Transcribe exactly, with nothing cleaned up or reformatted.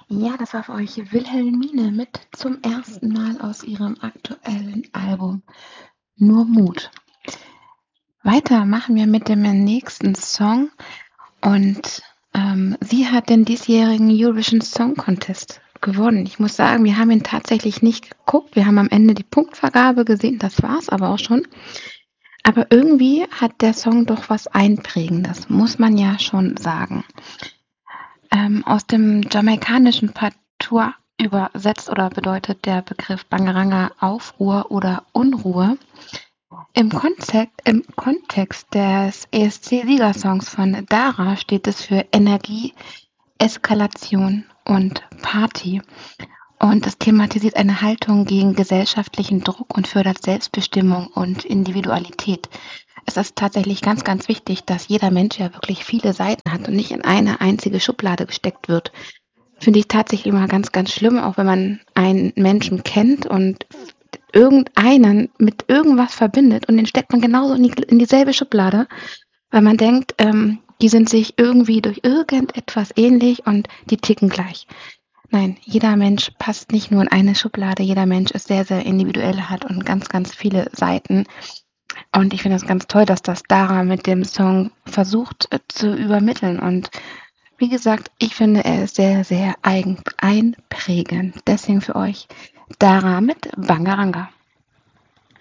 Ja, das war für euch Wilhelmine mit zum ersten Mal aus ihrem aktuellen Album Nur Mut. Weiter machen wir mit dem nächsten Song und ähm, sie hat den diesjährigen Eurovision Song Contest gewonnen. Ich muss sagen, wir haben ihn tatsächlich nicht geguckt. Wir haben am Ende die Punktvergabe gesehen, das war's aber auch schon. Aber irgendwie hat der Song doch was Einprägendes, muss man ja schon sagen. Ähm, aus dem jamaikanischen Patois übersetzt oder bedeutet der Begriff Bangaranga Aufruhr oder Unruhe. Im Kontext, im Kontext des E S C-Siegersongs von Dara steht es für Energie, Eskalation und Party. Und es thematisiert eine Haltung gegen gesellschaftlichen Druck und fördert Selbstbestimmung und Individualität. Es ist tatsächlich ganz, ganz wichtig, dass jeder Mensch ja wirklich viele Seiten hat und nicht in eine einzige Schublade gesteckt wird. Finde ich tatsächlich immer ganz, ganz schlimm, auch wenn man einen Menschen kennt und irgendeinen mit irgendwas verbindet und den steckt man genauso in, die, in dieselbe Schublade, weil man denkt, ähm, die sind sich irgendwie durch irgendetwas ähnlich und die ticken gleich. Nein, jeder Mensch passt nicht nur in eine Schublade, jeder Mensch ist sehr, sehr individuell, hat und ganz, ganz viele Seiten. Und ich finde es ganz toll, dass das Dara mit dem Song versucht äh, zu übermitteln. Und wie gesagt, ich finde, er ist sehr, sehr eigen, einprägend. Deswegen für euch Dara mit Bangaranga.